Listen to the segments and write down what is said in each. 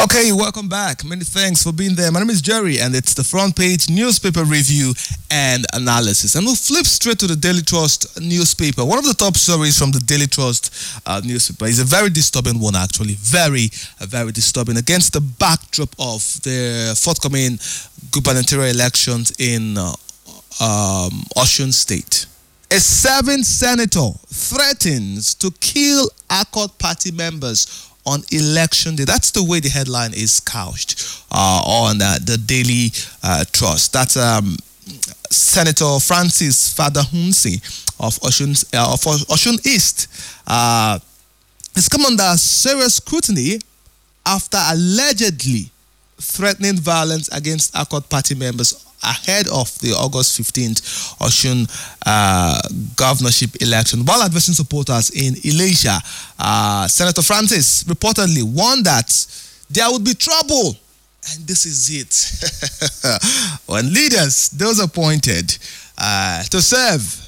Okay, welcome back. Many thanks for being there. My name is Jerry, and it's the front page newspaper review and analysis. And we'll flip straight to the Daily Trust newspaper. One of the top stories from the Daily Trust newspaper is a very disturbing one, actually. Very disturbing, against the backdrop of the forthcoming gubernatorial elections in Osun State. A 7th senator threatens to kill Accord Party members on election day. That's the way the headline is couched on the Daily Trust. That's Senator Francis Fadahunsi of Osun East. It's come under serious scrutiny after allegedly threatening violence against Accord Party members ahead of the August 15th Osun governorship election. While addressing supporters in Elisha, Senator Francis reportedly warned that there would be trouble. And this is it. When leaders, those appointed to serve,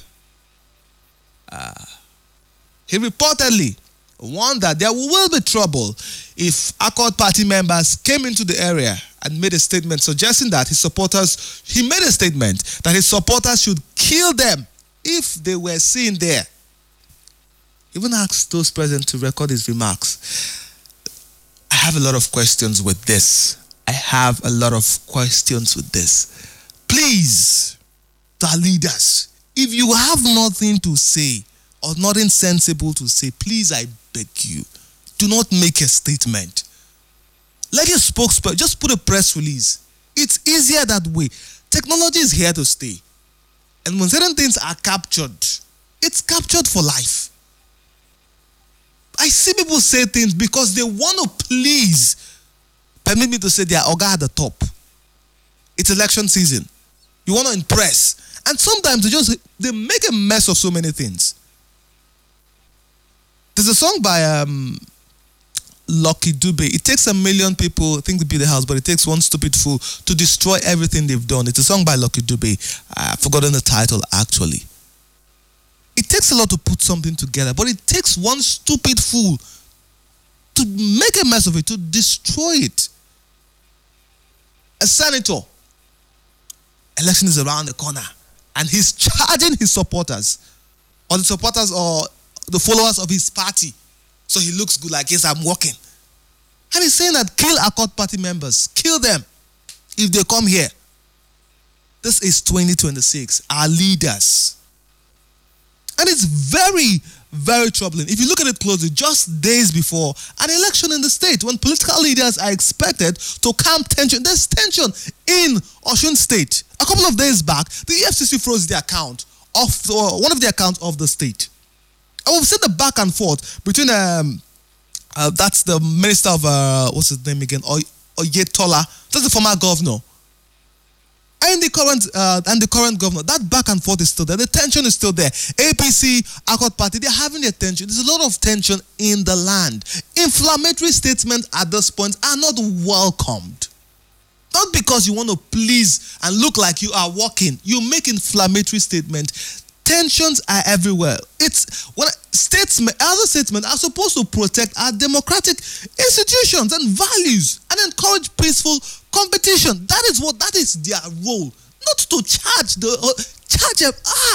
he reportedly warned that there will be trouble if Accord Party members came into the area and made a statement suggesting that he made a statement that his supporters should kill them if they were seen there. Even asked those present to record his remarks. I have a lot of questions with this. Please, the leaders, if you have nothing to say or nothing sensible to say, please, I beg you, do not make a statement. Let your spokesperson just put a press release. It's easier that way. Technology is here to stay. And when certain things are captured, it's captured for life. I see people say things because they want to please. Permit me to say they are Oga at the top. It's election season. You want to impress. And sometimes they make a mess of so many things. There's a song by Lucky Dube. It takes 1 million people, I think, to build a house, but it takes one stupid fool to destroy everything they've done. It's a song by Lucky Dube. I've forgotten the title, actually. It takes a lot to put something together, but it takes one stupid fool to make a mess of it, to destroy it. A senator. Election is around the corner, and he's charging his supporters, or the supporters or the followers of his party. So he looks good, like, yes, I'm working. And he's saying that kill Accord Party members. Kill them if they come here. This is 2026. Our leaders. And it's very, very troubling. If you look at it closely, just days before an election in the state, when political leaders are expected to calm tension. There's tension in Osun State. A couple of days back, the EFCC froze the account of one of the accounts of the state. And we've seen the back and forth between that's the minister of what's his name again, Oyetola. That's the former governor, and the current governor. That back and forth is still there. The tension is still there. APC, Accord Party, they're having a tension. There's a lot of tension in the land. Inflammatory statements at this point are not welcomed. Not because you want to please and look like you are working. You make inflammatory statements. Tensions are everywhere. It's when other statesmen are supposed to protect our democratic institutions and values and encourage peaceful competition. That is their role, not to charge them.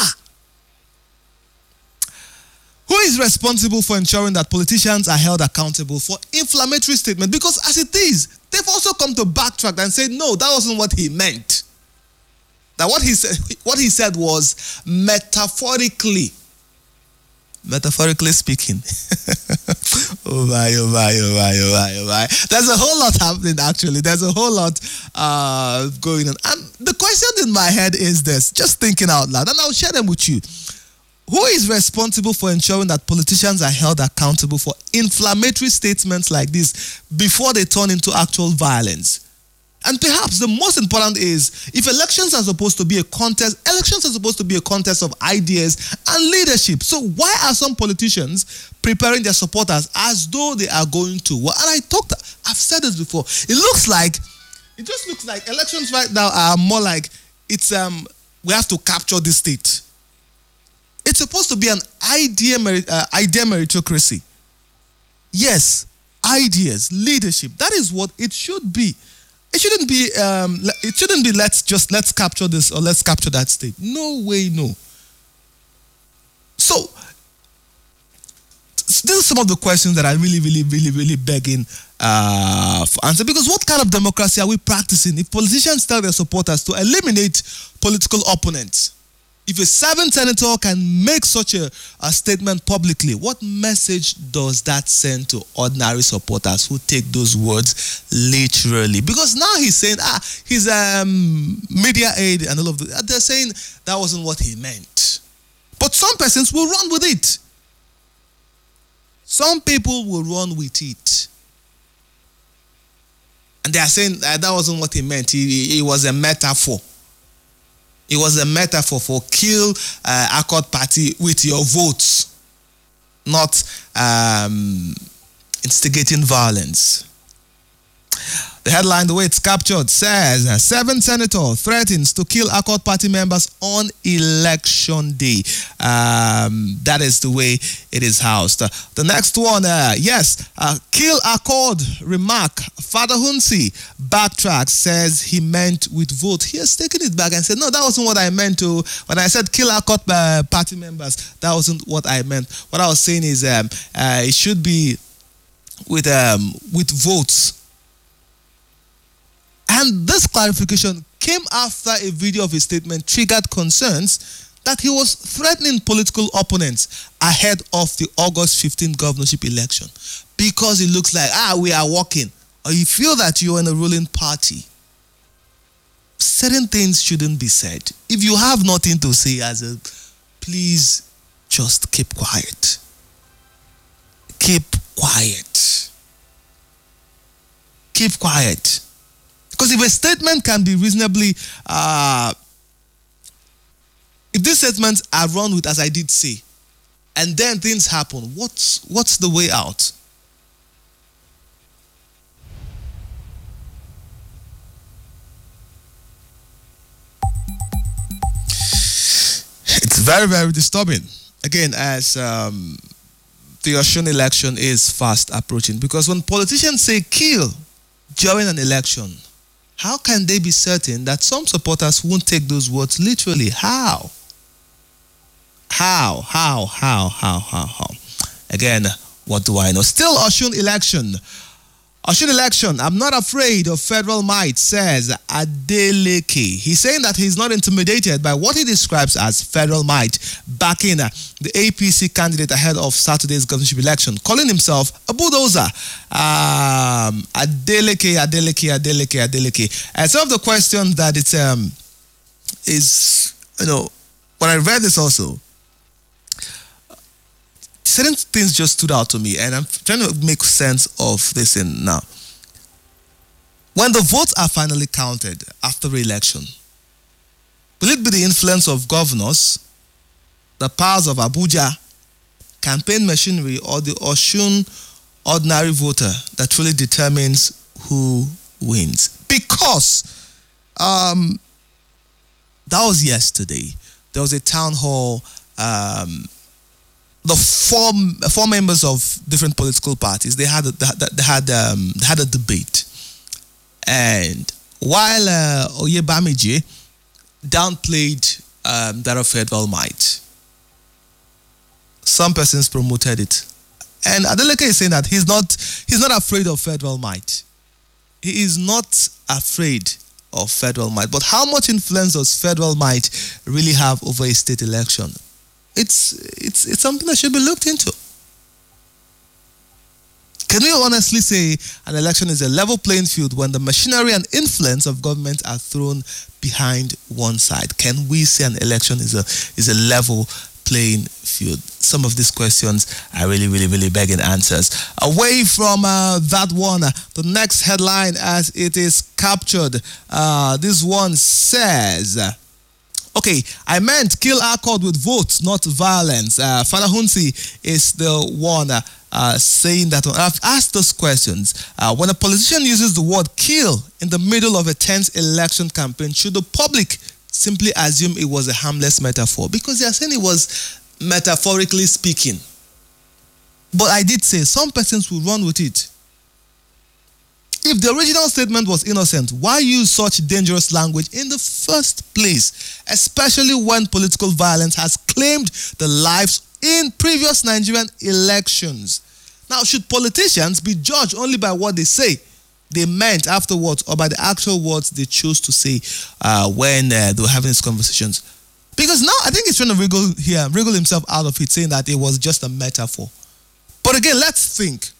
Who is responsible for ensuring that politicians are held accountable for inflammatory statements? Because as it is, they've also come to backtrack and say, no, that wasn't what he meant. That what he said was metaphorically speaking. Oh my. There's a whole lot happening, actually. There's a whole lot going on. And the question in my head is this, just thinking out loud, and I'll share them with you. Who is responsible for ensuring that politicians are held accountable for inflammatory statements like this before they turn into actual violence? And perhaps the most important is, if elections are supposed to be a contest of ideas and leadership. So why are some politicians preparing their supporters as though they are going to war? And I've said this before. It just looks like elections right now are more like we have to capture this state. It's supposed to be an idea meritocracy. Yes, ideas, leadership. That is what it should be. It shouldn't be. It shouldn't be. Let's capture this or let's capture that state. No way, no. So these are some of the questions that are really begging for answer. Because what kind of democracy are we practicing if politicians tell their supporters to eliminate political opponents? If a serving senator can make such a statement publicly, what message does that send to ordinary supporters who take those words literally? Because now he's saying, his media aid and all of that, they're saying that wasn't what he meant. But some persons will run with it. Some people will run with it. And they are saying that wasn't what he meant. It was a metaphor. It was a metaphor for kill Accord Party with your votes, not instigating violence. The headline, the way it's captured, says 7 senator threatens to kill Accord Party members on election day. That is the way it is housed. The next one, kill Accord remark. Father Hunsi backtracks, says he meant with vote. He has taken it back and said, no, that wasn't what I meant to. When I said kill Accord Party members, that wasn't what I meant. What I was saying is it should be with votes. And this clarification came after a video of his statement triggered concerns that he was threatening political opponents ahead of the August 15th governorship election because it looks like, we are walking, or you feel that you're in a ruling party. Certain things shouldn't be said. If you have nothing to say, please just keep quiet. Keep quiet. Keep quiet. Because if a statement can be reasonably, if these statements are run with, as I did say, and then things happen, what's the way out? It's very disturbing. Again, as the Osun election is fast approaching, because when politicians say kill during an election, how can they be certain that some supporters won't take those words literally? How? Again, what do I know? Still Osun election. I'm not afraid of federal might, says Adeleke. He's saying that he's not intimidated by what he describes as federal might backing the APC candidate ahead of Saturday's governorship election, calling himself a bulldozer. Adeleke. And some of the questions that it is, when I read this also, certain things just stood out to me, and I'm trying to make sense of this in now. When the votes are finally counted after the election, will it be the influence of governors, the powers of Abuja, campaign machinery, or the Osun ordinary voter that truly determines who wins? Because that was yesterday. There was a town hall. The four members of different political parties, they had a debate, and while Oyebamiji downplayed that of federal might, some persons promoted it, and Adeleke is saying that he's not afraid of federal might. He is not afraid of federal might, but how much influence does federal might really have over a state election? It's something that should be looked into. Can we honestly say an election is a level playing field when the machinery and influence of government are thrown behind one side? Can we say an election is a level playing field? Some of these questions are really begging answers. Away from that one, the next headline as it is captured, this one says, okay, I meant kill Accord with votes, not violence. Father Hunsi is the one saying that. I've asked those questions. When a politician uses the word kill in the middle of a tense election campaign, should the public simply assume it was a harmless metaphor? Because they are saying it was metaphorically speaking. But I did say some persons will run with it. If the original statement was innocent, why use such dangerous language in the first place, especially when political violence has claimed the lives in previous Nigerian elections? Now, should politicians be judged only by what they say they meant afterwards, or by the actual words they chose to say when they were having these conversations? Because now I think he's trying to wriggle himself out of it, saying that it was just a metaphor. But again, let's think.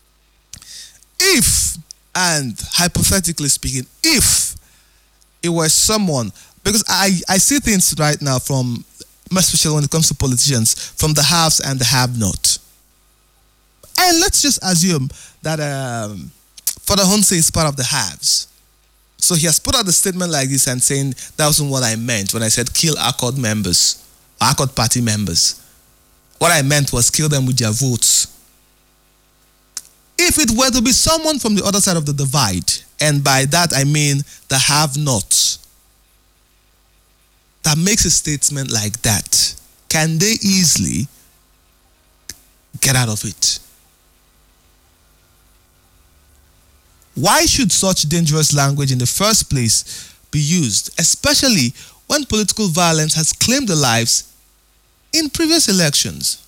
If, and hypothetically speaking, if it was someone, because I see things right now from, especially when it comes to politicians, from the haves and the have-not. And let's just assume that Father Hunse is part of the haves. So he has put out a statement like this and saying, that wasn't what I meant when I said kill Accord members, Accord party members. What I meant was kill them with their votes. If it were to be someone from the other side of the divide, and by that I mean the have-nots, that makes a statement like that, can they easily get out of it? Why should such dangerous language in the first place be used, especially when political violence has claimed the lives in previous elections?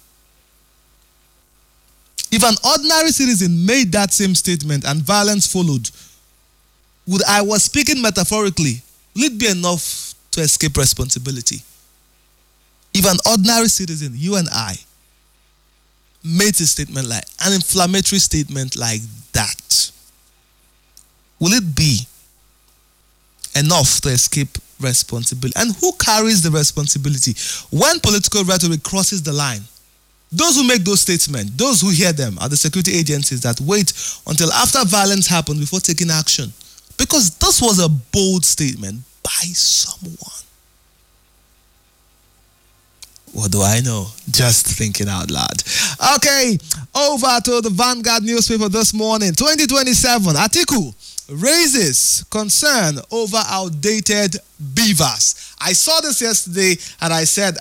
If an ordinary citizen made that same statement and violence followed, I was speaking metaphorically, will it be enough to escape responsibility? If an ordinary citizen, you and I, made a statement like, an inflammatory statement like that, will it be enough to escape responsibility? And who carries the responsibility when political rhetoric crosses the line? Those who make those statements, those who hear them, are the security agencies that wait until after violence happens before taking action. Because this was a bold statement by someone. What do I know? Just thinking out loud. Okay, over to the Vanguard newspaper this morning. 2027, Atiku raises concern over outdated beavers. I saw this yesterday and I said,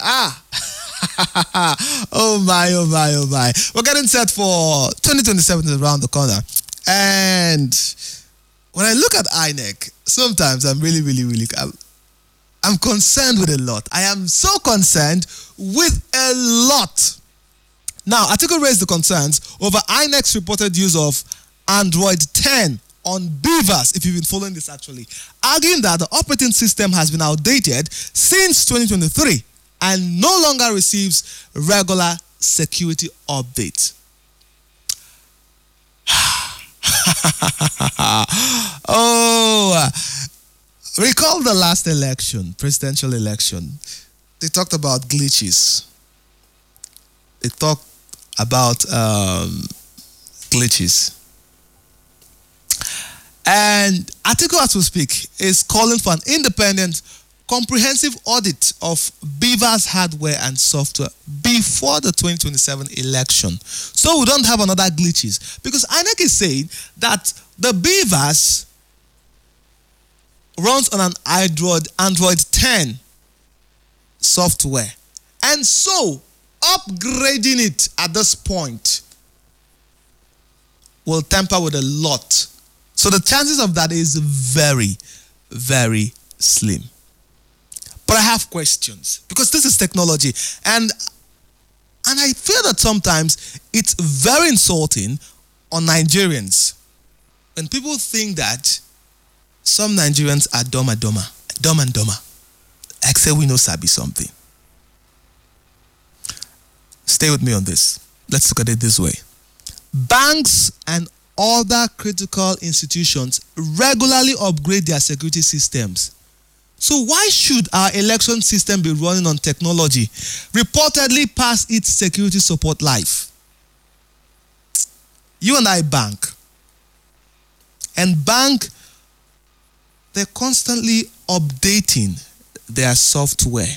oh my. We're getting set for 2027 is around the corner. And when I look at INEC, sometimes I'm really, I'm concerned with a lot. I am so concerned with a lot. Now, Atiku raised the concerns over INEC's reported use of Android 10 on beavers, if you've been following this actually, arguing that the operating system has been outdated since 2023 and no longer receives regular security updates. Recall the last election, presidential election. They talked about glitches. They talked about glitches. And Atiku, as we speak, is calling for an independent, comprehensive audit of beavers' hardware and software before the 2027 election, so we don't have another glitches. Because INEC is saying that the beavers runs on an Android 10 software, and so upgrading it at this point will tamper with a lot. So the chances of that is very, very slim. But I have questions, because this is technology, and I feel that sometimes it's very insulting on Nigerians when people think that some Nigerians are dumb and dumber, except we know sabi something. Stay with me on this. Let's look at it this way. Banks and other critical institutions regularly upgrade their security systems. So why should our election system be running on technology reportedly past its security support life? You and I bank. And bank, they're constantly updating their software.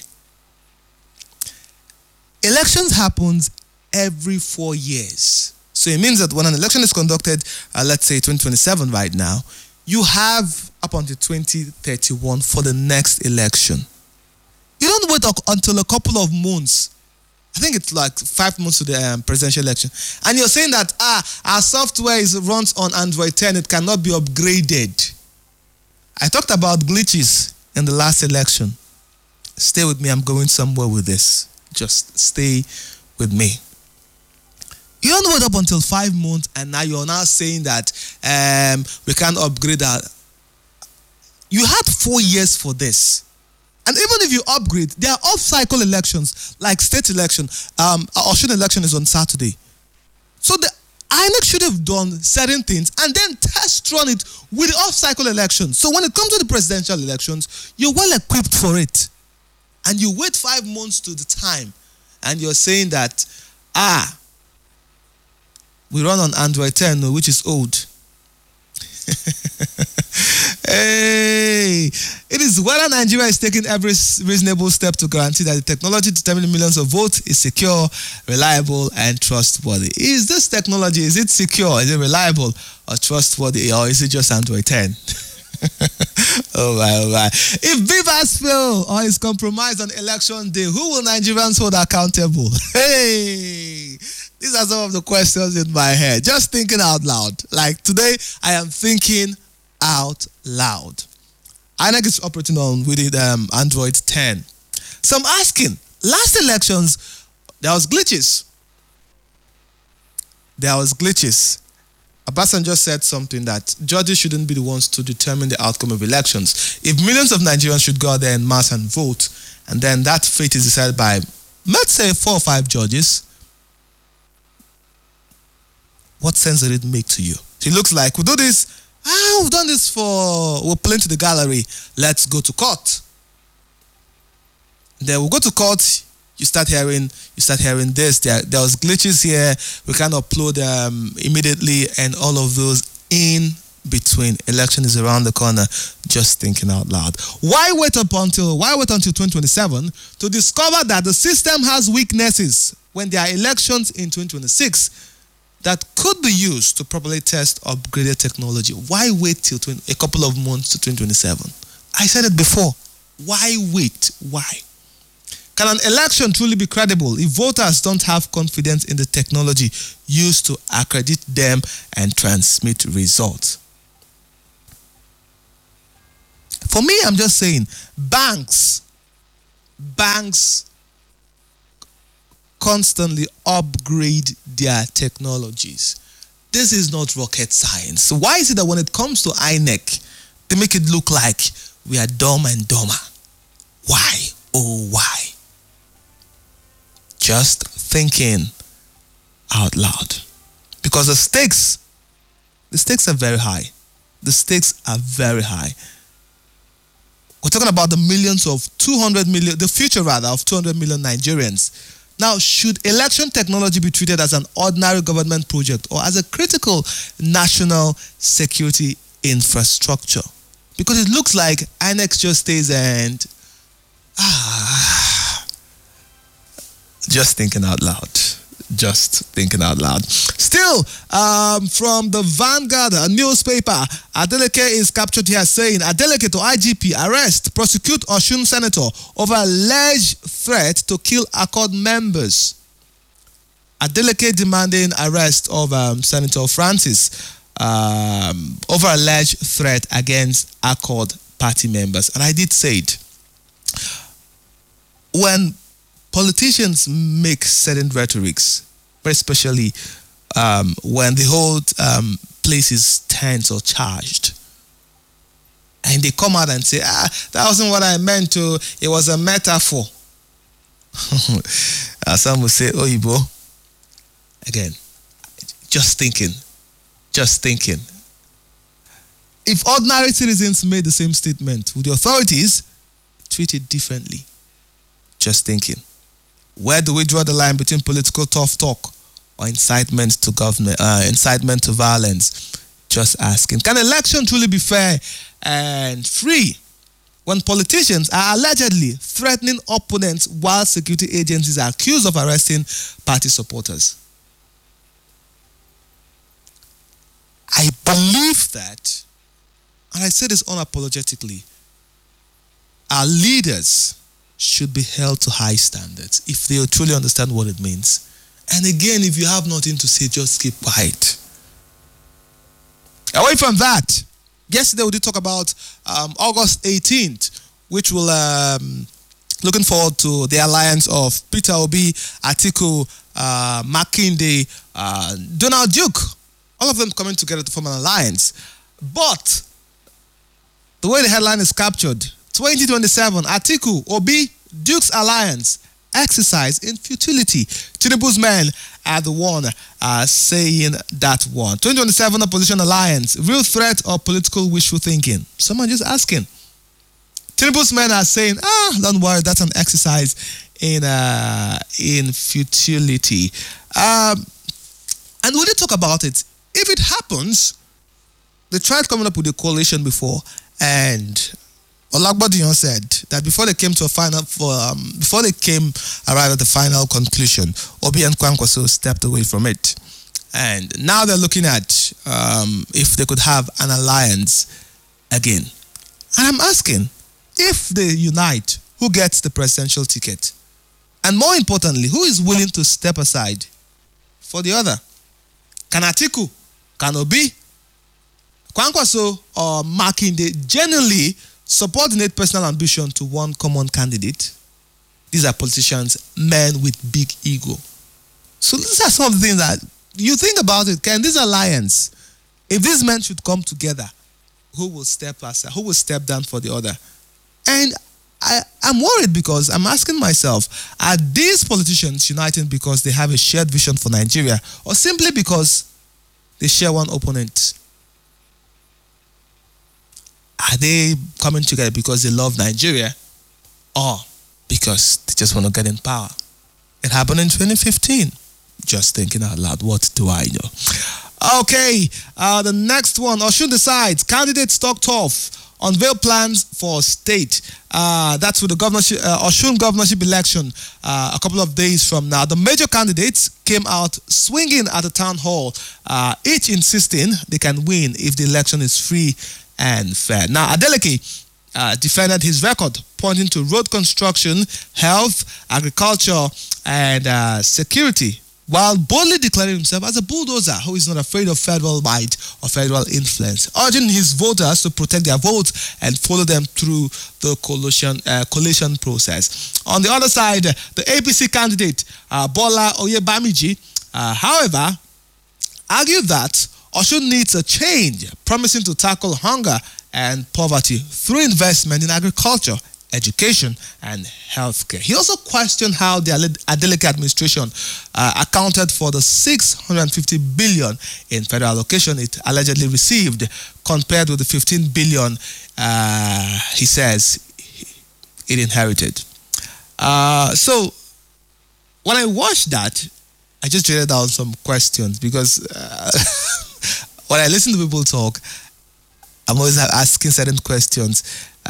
Elections happens every 4 years. So it means that when an election is conducted, let's say 2027 right now, you have up until 2031 for the next election. You don't wait until a couple of months I think it's like 5 months to the presidential election. And you're saying that our software runs on Android 10, it cannot be upgraded. I talked about glitches in the last election. Stay with me, I'm going somewhere with this. Just stay with me. You don't wait up until 5 months and now you're now saying that we can't upgrade that. You had 4 years for this. And even if you upgrade, there are off-cycle elections, like state election. Osun election is on Saturday. So the INEC should have done certain things and then test run it with the off-cycle elections. So when it comes to the presidential elections, you're well equipped for it. And you wait 5 months to the time and you're saying that, we run on Android 10, which is old. Hey, it is whether Nigeria is taking every reasonable step to guarantee that the technology determining millions of votes is secure, reliable, and trustworthy. Is this technology, is it secure, is it reliable, or trustworthy, or is it just Android 10? Oh my. If BVAS fail or is compromised on election day, who will Nigerians hold accountable? Hey, these are some of the questions in my head. Just thinking out loud. Like today, I am thinking out loud. INEC is operating on with it, Android 10. So I'm asking, last elections, there was glitches. Obasanjo said something that judges shouldn't be the ones to determine the outcome of elections. If millions of Nigerians should go out there en masse and vote, and then that fate is decided by, let's say, 4 or 5 judges, what sense did it make to you? It looks like we do this, we've done this we're playing to the gallery, let's go to court. Then we'll go to court, you start hearing this, there was glitches here, we can't upload immediately, and all of those in between. Election is around the corner. Just thinking out loud. Why wait until 2027 to discover that the system has weaknesses when there are elections in 2026 that could be used to properly test upgraded technology? Why wait till a couple of months to 2027? I said it before. Why wait? Why? Can an election truly be credible if voters don't have confidence in the technology used to accredit them and transmit results? For me, I'm just saying, banks constantly upgrade their technologies. This is not rocket science. So why is it that when it comes to INEC, they make it look like we are dumb and dumber? Why? Oh, why? Just thinking out loud. Because the stakes are very high. The stakes are very high. We're talking about the future of 200 million Nigerians. Now, should election technology be treated as an ordinary government project or as a critical national security infrastructure? Because it looks like INEC just stays and just thinking out loud. Still, from the Vanguard newspaper, Adeleke is captured here saying, Adeleke to IGP, arrest, prosecute Osun senator over alleged threat to kill Accord members. Adeleke demanding arrest of Senator Francis over alleged threat against Accord party members. And I did say it. When politicians make certain rhetorics, especially when the whole place is tense or charged, and they come out and say, that wasn't what I meant to, it was a metaphor. Some will say, Oyibo. Again, just thinking. If ordinary citizens made the same statement, would the authorities treat it differently? Just thinking. Where do we draw the line between political tough talk or incitement to violence? Just asking. Can election truly be fair and free when politicians are allegedly threatening opponents while security agencies are accused of arresting party supporters? I believe that, and I say this unapologetically, our leaders should be held to high standards if they truly understand what it means. And again, if you have nothing to say, just keep quiet. Away from that, yesterday we did talk about August 18th, which will looking forward to the alliance of Peter Obi, Atiku, Makinde, Donald Duke, all of them coming together to form an alliance. But the way the headline is captured, 2027, Atiku, Obi, Duke's alliance, exercise in futility. Tinubu's men are the one saying that one. 2027 opposition alliance, real threat or political wishful thinking? Someone just asking. Tinubu's men are saying, don't worry, that's an exercise in futility. And we did talk about it. If it happens, they tried coming up with a coalition before, and Olagbadiyan said that before they came to a final, before they came arrived at the final conclusion, Obi and Kwankwaso stepped away from it, and now they're looking at if they could have an alliance again. And I'm asking, if they unite, who gets the presidential ticket? And more importantly, who is willing to step aside for the other? Can Atiku, can Obi, Kwankwaso, or Makinde genuinely subordinate personal ambition to one common candidate? These are politicians, men with big ego. So these are some of the things that you think about it. Can this alliance, if these men should come together, who will step aside, who will step down for the other? And I'm worried because I'm asking myself, are these politicians uniting because they have a shared vision for Nigeria, or simply because they share one opponent? Are they coming together because they love Nigeria, or because they just want to get in power? It happened in 2015. Just thinking out loud, what do I know? Okay, the next one, Osun decides, candidates talk tough, unveil plans for state. That's with the governorship, Osun governorship election a couple of days from now. The major candidates came out swinging at the town hall, each insisting they can win if the election is free and fair. Now, Adeleke defended his record, pointing to road construction, health, agriculture, and security, while boldly declaring himself as a bulldozer who is not afraid of federal might or federal influence, urging his voters to protect their votes and follow them through the coalition process. On the other side, the APC candidate, Bola Oyebamiji, however, argued that Osun needs a change, promising to tackle hunger and poverty through investment in agriculture, education, and healthcare. He also questioned how the Adeleke administration accounted for the 650 billion in federal allocation it allegedly received, compared with the 15 billion he says it inherited. So when I watched that, I just jotted down some questions, because when I listen to people talk, I'm always asking certain questions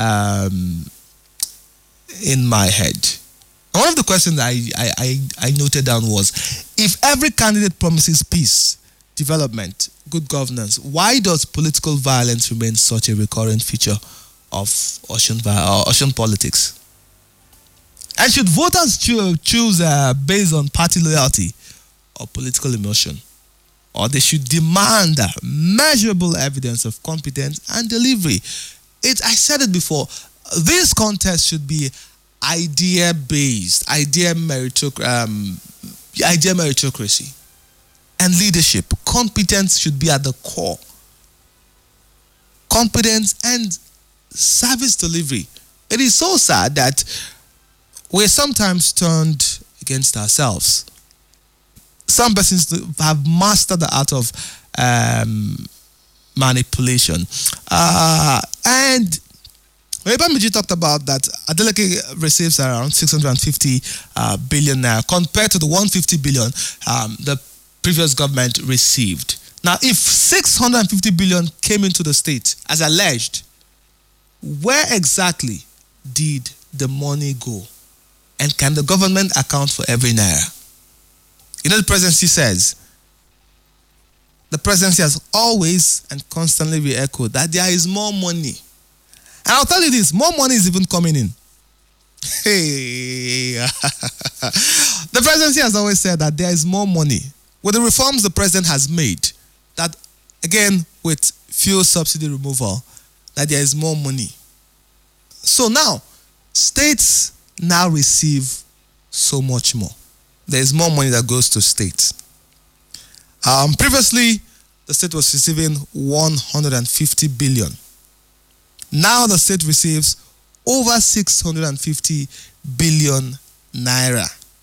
in my head. And one of the questions I noted down was, if every candidate promises peace, development, good governance, why does political violence remain such a recurrent feature of Osun politics? And should voters choose based on party loyalty or political emotion? Or they should demand measurable evidence of competence and delivery? I said it before, this contest should be idea-based, idea meritocracy, and leadership. Competence should be at the core. Competence and service delivery. It is so sad that we're sometimes turned against ourselves. Some persons have mastered the art of manipulation. And Oyebamiji talked about that Adeleke receives around 650 billion naira compared to the 150 billion the previous government received. Now, if 650 billion came into the state, as alleged, where exactly did the money go? And can the government account for every naira? You know, the presidency says, the presidency has always and constantly re-echoed that there is more money. And I'll tell you this, more money is even coming in. Hey. The presidency has always said that there is more money with the reforms the president has made, that again with fuel subsidy removal, that there is more money. So now states now receive so much more. There is more money that goes to states. Previously, the state was receiving 150 billion. Now the state receives over 650 billion naira.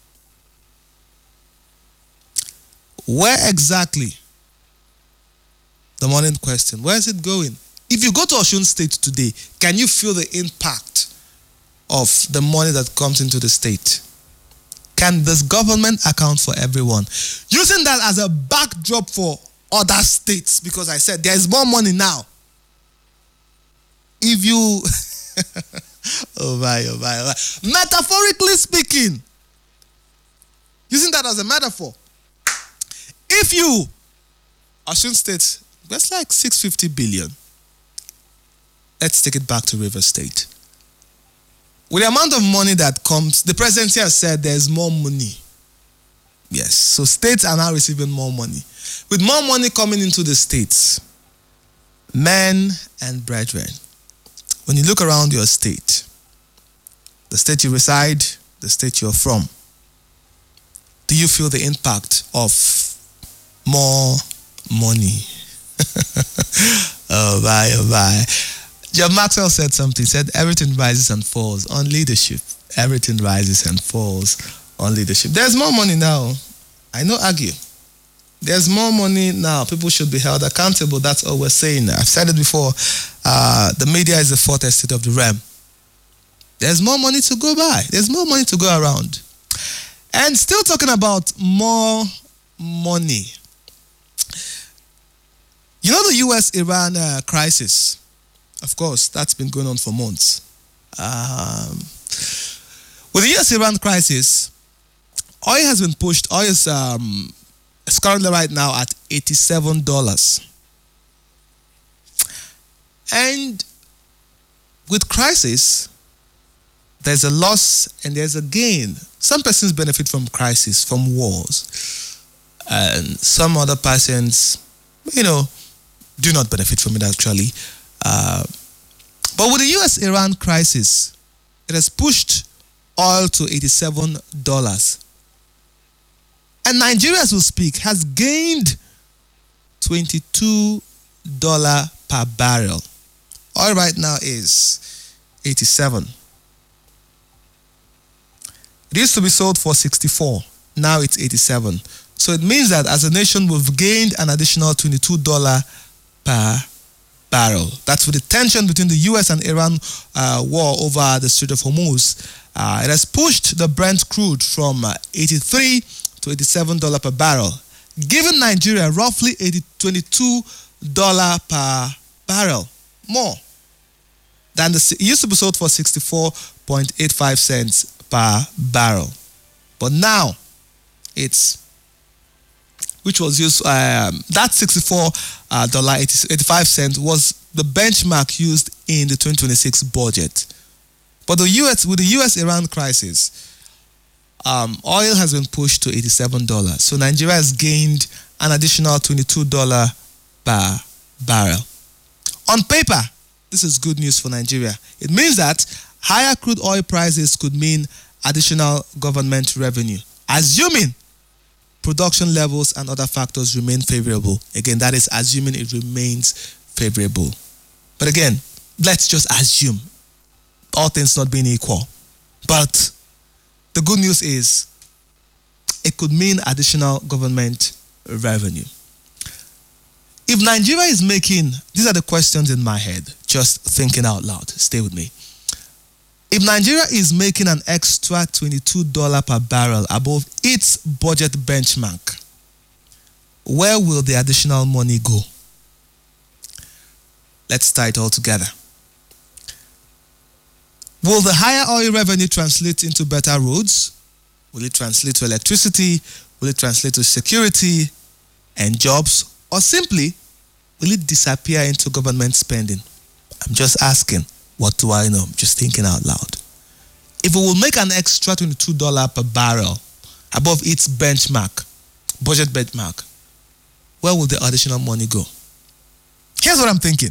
Where exactly? The money in question. Where is it going? If you go to Osun State today, can you feel the impact of the money that comes into the state? Can this government account for everyone? Using that as a backdrop for other states, because I said there is more money now. If you, oh my. Metaphorically speaking, using that as a metaphor, if you, Osun State, that's like 650 billion. Let's take it back to River State. With the amount of money that comes, the presidency has said there's more money. Yes, so states are now receiving more money. With more money coming into the states, men and brethren, when you look around your state, the state you reside, the state you're from, do you feel the impact of more money? Oh bye. John Maxwell said something. He said, everything rises and falls on leadership. Everything rises and falls on leadership. There's more money now. I no argue. There's more money now. People should be held accountable. That's all we're saying. I've said it before. The media is the fourth estate of the realm. There's more money to go by. There's more money to go around. And still talking about more money. You know the US-Iran crisis? Of course, that's been going on for months. With the US-Iran crisis, oil has been pushed. Oil is currently right now at $87. And with crisis, there's a loss and there's a gain. Some persons benefit from crisis, from wars. And some other persons, do not benefit from it actually. But with the US-Iran crisis, it has pushed oil to $87. And Nigeria, as we speak, has gained $22 per barrel. Oil right now is 87. It used to be sold for 64. Now it's 87. So it means that as a nation, we've gained an additional $22 per barrel. That's with the tension between the US and Iran war over the Strait of Hormuz. It has pushed the Brent crude from $83 to $87 per barrel, giving Nigeria roughly $22 per barrel more than it used to be sold for 64.85 cents per barrel. But now it's, which was used, that $64.85 was the benchmark used in the 2026 budget. But with the US-Iran crisis, oil has been pushed to $87. So Nigeria has gained an additional $22 per barrel. On paper, this is good news for Nigeria. It means that higher crude oil prices could mean additional government revenue, assuming production levels and other factors remain favorable. Again, that is assuming it remains favorable. But again, let's just assume, all things not being equal. But the good news is it could mean additional government revenue. If Nigeria is making, these are the questions in my head, just thinking out loud, stay with me. If Nigeria is making an extra $22 per barrel above its budget benchmark, where will the additional money go? Let's tie it all together. Will the higher oil revenue translate into better roads? Will it translate to electricity? Will it translate to security and jobs? Or simply, will it disappear into government spending? I'm just asking. What do I know? I'm just thinking out loud. If it will make an extra $22 per barrel above its benchmark, budget benchmark, where will the additional money go? Here's what I'm thinking.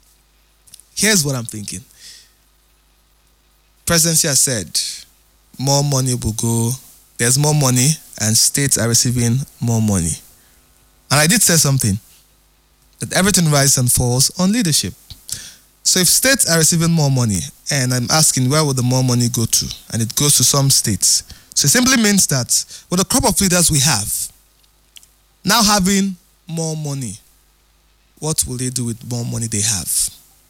Presidency has said more money will go. There's more money and states are receiving more money. And I did say something, that everything rises and falls on leadership. So if states are receiving more money, and I'm asking where will the more money go to, and it goes to some states. So it simply means that with the crop of leaders we have, now having more money, what will they do with more money they have?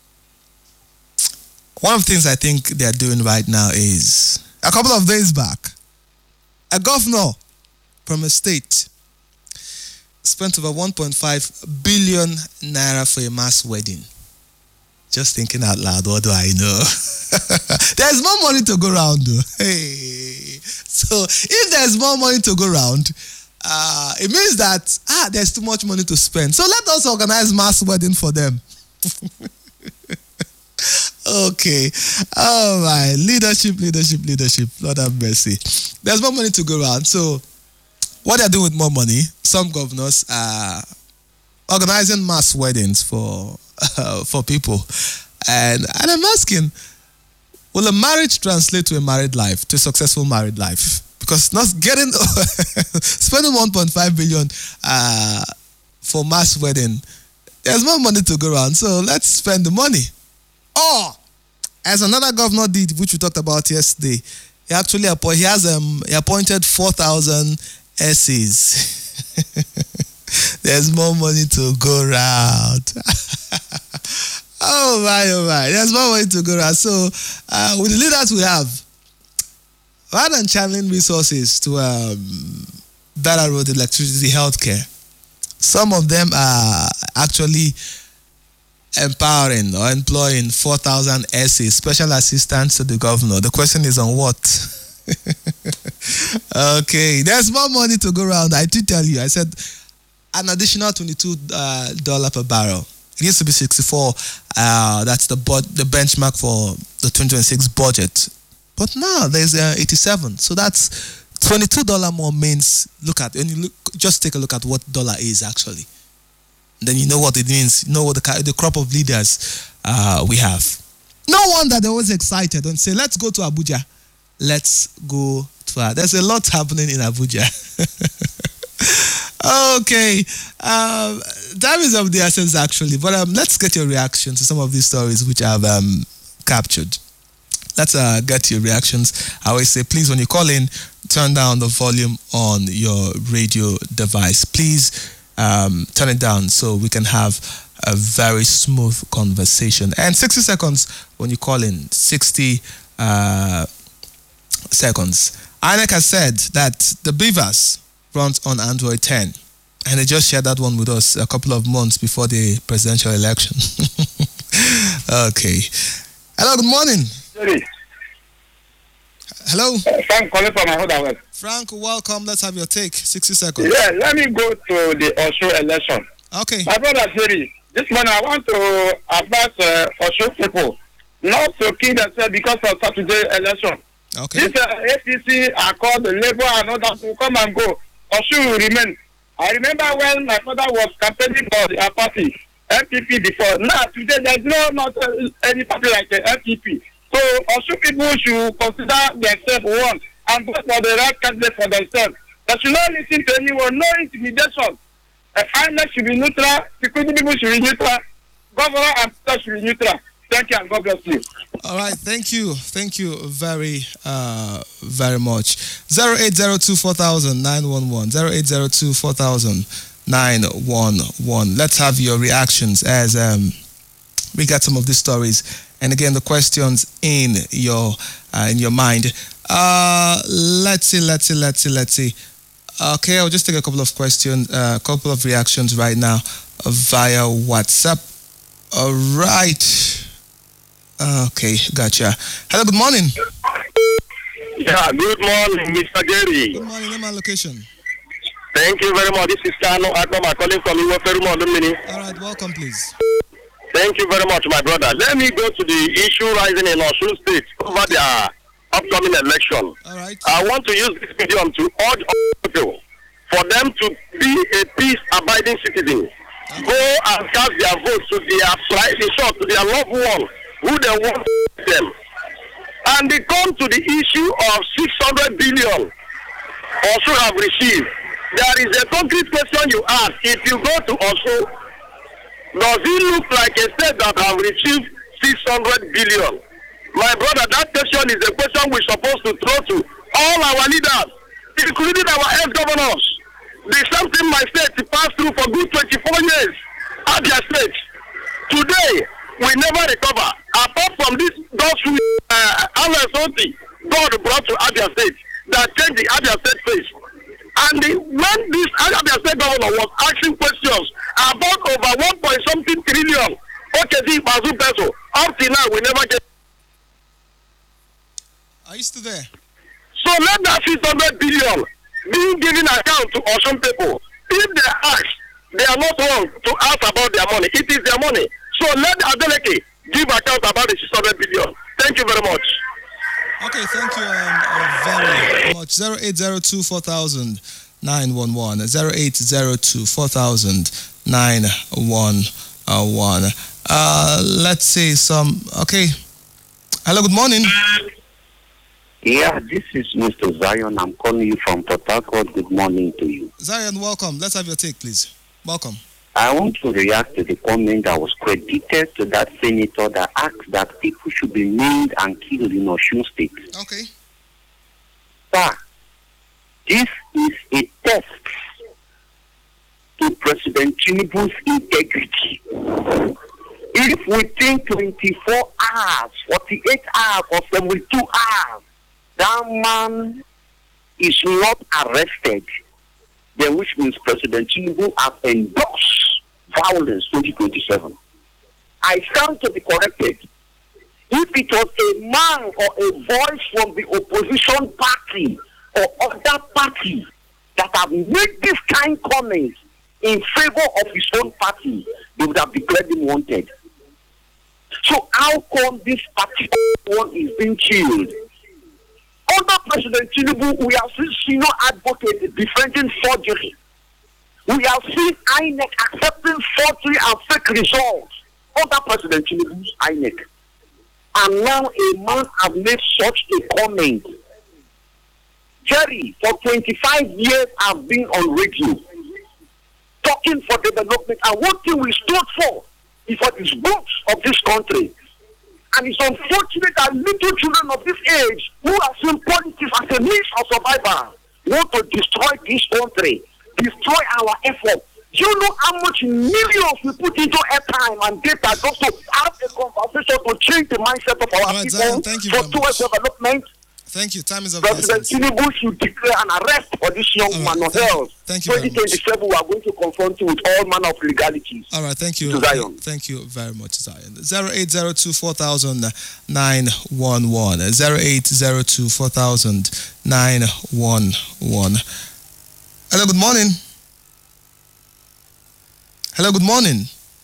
One of the things I think they're doing right now is, a couple of days back, a governor from a state spent over 1.5 billion naira for a mass wedding. Just thinking out loud, what do I know? There's more money to go around, though. Hey. So if there's more money to go around, it means that there's too much money to spend. So let us organize mass wedding for them. Okay. All right. Leadership. Lord have mercy. There's more money to go around. So what they're doing with more money, some governors are organizing mass weddings for people. And I'm asking, will a marriage translate to a married life, to a successful married life? Because not getting spending 1.5 billion for mass wedding, there's more money to go around. So let's spend the money. Or, as another governor did, which we talked about yesterday, he actually appointed 4,000 SAs. There's more money to go around. Oh my. There's more money to go around. So, with the leaders we have, rather than channeling resources to better road, electricity, healthcare, some of them are actually empowering or employing 4,000 SAs, special assistants to the governor. The question is on what? Okay, there's more money to go around. I did tell you. I said an additional $22 per barrel. It used to be 64. That's the benchmark for the 2026 budget. But now there's 87. So that's $22 more means. Just take a look at what dollar is actually. Then you know what it means. You know what the crop of leaders we have. No wonder they're always excited and say, let's go to Abuja. Let's go to there's a lot happening in Abuja. Okay. Time is of the essence actually. But let's get your reaction to some of these stories which I've captured. Let's get your reactions. I always say, please, when you call in, turn down the volume on your radio device. Please turn it down so we can have a very smooth conversation. And 60 seconds when you call in. 60 seconds. INEC has said that the Beavers runs on Android 10. And they just shared that one with us a couple of months before the presidential election. Okay. Hello, good morning. Sorry. Hello. Frank calling from my home. Frank, welcome. Let's have your take. 60 seconds. Yeah, let me go to the Osho election. Okay. My brother Jerry, this morning I want to advise Osho people not to kill themselves because of Saturday election. Okay. This APC are called the Labour and others will come and go. Osho will remain. I remember when my father was campaigning for the party, MPP before. Now, today, there's not any party like the MPP. So, Osho people should consider themselves one and vote for the right candidate for themselves. They should not listen to anyone, no intimidation. INEC should be neutral, security people should be neutral, governor and people should be neutral. Thank you and God bless you. All right, thank you. Thank you very, very much. 0802-4000-911. 0802-4000-911. Let's have your reactions as we got some of these stories. And again, the questions in your mind. Let's see. Okay, I'll just take a couple of questions, a couple of reactions right now via WhatsApp. All right. Okay, gotcha. Hello, good morning. Yeah, good morning, Mr. Gary. Good morning, name and location. Thank you very much. This is Kano Akoma calling from Iwoferumo. All right, welcome, please. Thank you very much, my brother. Let me go to the issue rising in Osun State over their upcoming election. All right. I want to use this medium to urge all people for them to be a peace-abiding citizen. Go and cast their votes to their loved one who they want them. And they come to the issue of 600 billion also have received. There is a concrete question you ask. If you go to Osho, does it look like a state that have received 600 billion? My brother, that question is a question we're supposed to throw to all our leaders, including our ex-governors. The same thing my state passed through for good 24 years at their state. Today, we never recover. Apart from this God's RSOT God brought to Abia State that changed the Abia State face. And when this Abia State governor was asking questions about over 1 point something trillion, OKZ Bazu peso, up till now we never get. Are you still there? So let that 600 billion being given account to Osun people. If they ask, they are not wrong to ask about their money. It is their money. So let Adeleke give account about the 600 billion. Thank you very much. Okay, thank you very much. 0802 4000 911 0802 4000 911. Let's see some. Okay. Hello, good morning. Yeah, this is Mr. Zion. I'm calling you from Port Harcourt. Good morning to you. Zion, welcome. Let's have your take, please. Welcome. I want to react to the comment that was credited to that senator that asked that people should be named and killed in Osun State. Okay. Sir, this is a test to President Tinubu's integrity. If within 24 hours, 48 hours, or 72 hours, that man is not arrested, then which means President Tinubu has endorsed violence 2027. I stand to be corrected. If it was a man or a voice from the opposition party or other party that have made this kind of comments in favor of his own party, they would have declared him wanted. So how come this particular one is being killed? Under President Tinubu, we have seen senior advocates defending forgery. We have seen INEC accepting forgery and fake results under President Tinubu's INEC. And now a man has made such a comment. Jerry, for 25 years I've been on radio talking for development, and one thing we stood for is for the goods of this country. And it's unfortunate that little children of this age who are seeing politics as a means of survival want to destroy this country, destroy our effort. Do you know how much millions we put into airtime and data just to have a conversation to change the mindset of our people Zion, for towards development? Thank you. Time is of President Tinubu should declare an arrest for this young man on health. Thank you very much. 2027, we are going to confront you with all manner of legalities. All right, thank you. Zion. Thank you very much, Zion. 0802 4000 911. 0802 4000 911. Hello, good morning. Hello, good morning.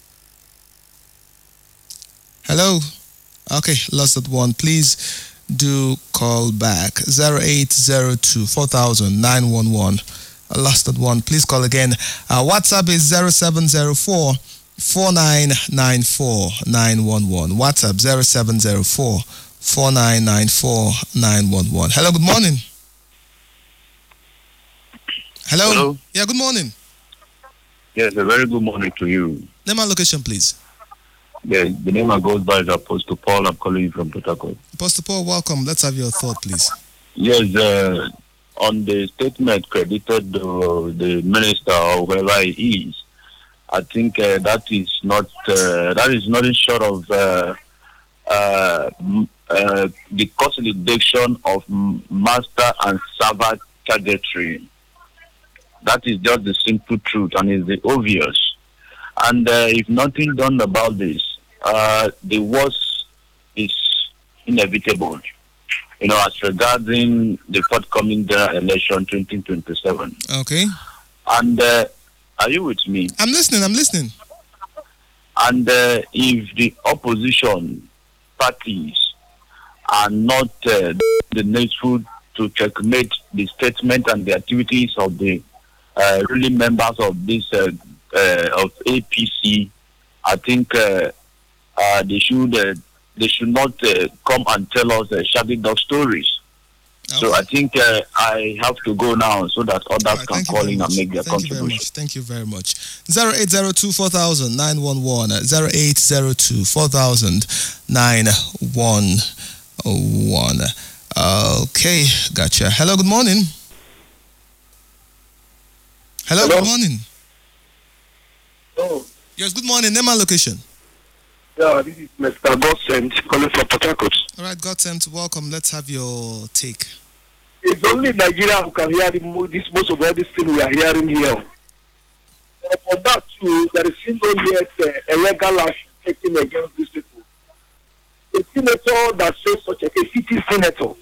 Hello. Okay, lost that one. Please do call back. 0802 4000 911. I lost that one. Please call again. WhatsApp is 0704 4994 911. WhatsApp 0704 4994 911. Hello, good morning. Hello. Yeah, good morning. Yes, a very good morning to you. Name and location, please. Yeah, the name I goes by is Apostle Paul. I'm calling you from Port Harcourt. Apostle Paul, welcome. Let's have your thought, please. Yes, on the statement credited to the minister or whoever he is, I think that is nothing short of the consolidation of master and servant targetry. That is just the simple truth and is the obvious. And if nothing done about this, the worst is inevitable. You know, as regarding the forthcoming election 2027. Okay. And are you with me? I'm listening. And if the opposition parties are not the needful to checkmate the statement and the activities of the ruling members of this of APC. I think they should not come and tell us shabby dog stories. Okay. So I think I have to go now so that others can call in and make their contribution. Thank you very much. 0802 4000 911 0802 4000 911. Okay, gotcha. Hello, good morning. Hello, good morning. Oh. Yes, good morning. Name and location. Yeah, this is Mr. Godsend calling from Port Harcourt. All right, Godsend, welcome. Let's have your take. It's only Nigeria who can hear most of all this thing we are hearing here. For that too, there is still no yet a legal action taken against these people. A senator that says such a city senator,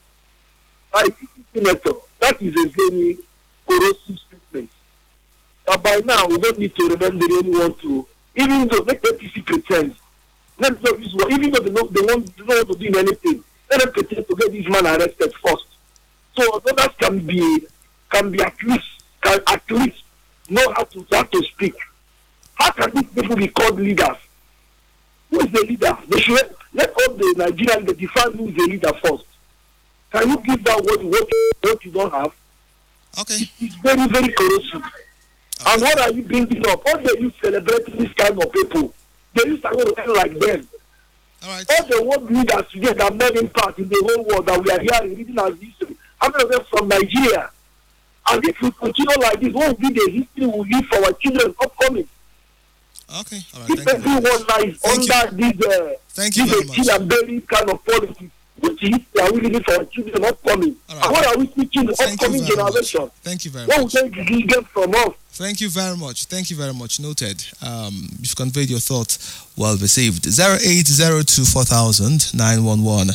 that is a very corrosive statement. But by now, we don't need to remember anyone to, even though let APC pretend, even though they don't want to do anything, let them pretend to get this man arrested first. So others can be at least know how to speak. How can these people be called leaders? Who is the leader? They should let all the Nigerians define who is the leader first. Can you give that what you don't have? Okay. It's very, very corrosive. Okay. And what are you bringing up? All the youth celebrating this kind of people, they used to go to end like them. All right. All the world leaders today that made impact in the whole world that we are hearing, reading as history, how many of them from Nigeria? And if we continue like this, what will be the history we leave for our children upcoming? Okay, all right. If everyone lies under this kill and bury kind of policy, which is are we living for our children upcoming? Right. And what are we teaching the upcoming generation? Much. Thank you very much. What will they get from us? Thank you very much. Thank you very much. Noted. You've conveyed your thoughts well received. 0802 4000 911.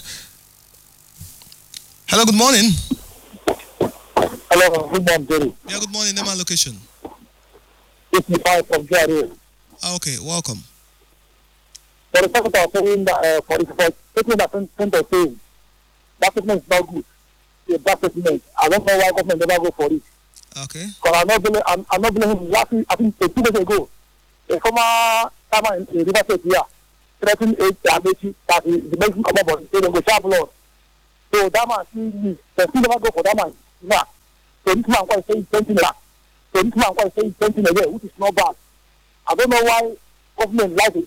Hello, good morning. Hello, good morning, Jerry. Yeah, good morning. Name and location. 55 from Jerry. Okay, welcome. For the second of saying that for taking that center saying that statement is not good. The bad statement. I don't know why government never go for it. Okay. Because I'm not blaming him. Last week, I think 2 days ago, a former farmer in River State here threatened Amechi that the medicine come up on the state and go sharp blood. So that man still never go for that man. Nah. So this man quite saying something like that. So this man quite saying something again, which is not bad. I don't know why government like it.